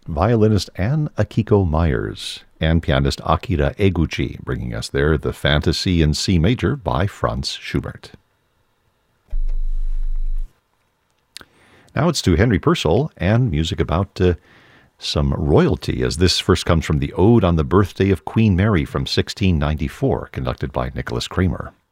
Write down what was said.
violinist Anne Akiko Myers, and pianist Akira Eguchi, bringing us there the Fantasy in C Major by Franz Schubert. Now it's to Henry Purcell and music about some royalty, as this first comes from the Ode on the Birthday of Queen Mary from 1694, conducted by Nicholas Kramer.